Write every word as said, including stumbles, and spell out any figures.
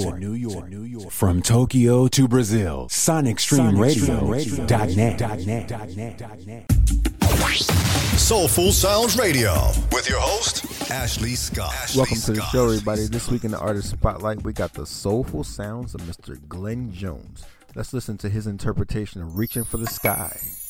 York. New York. New York. From Tokyo to Brazil. Sonic Stream Radio dot net. Soulful Sounds Radio with your host, Ashley Scott. Ashley Welcome Scott. to the show, everybody. This week in the Artist Spotlight, we got the soulful sounds of Mister Glenn Jones. Let's listen to his interpretation of Reaching for the Sky.